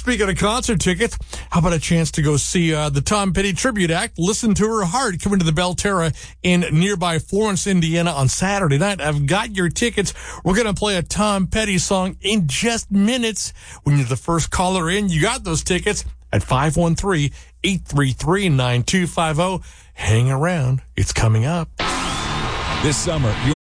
Speaking of concert tickets, how about a chance to go see the Tom Petty Tribute Act, Listen to Her Heart, coming to the Belterra in nearby Florence, Indiana on Saturday night. I've got your tickets. We're going to play a Tom Petty song in just minutes. When you're the first caller in, you got those tickets at 513-833-9250. Hang around. It's coming up. This summer,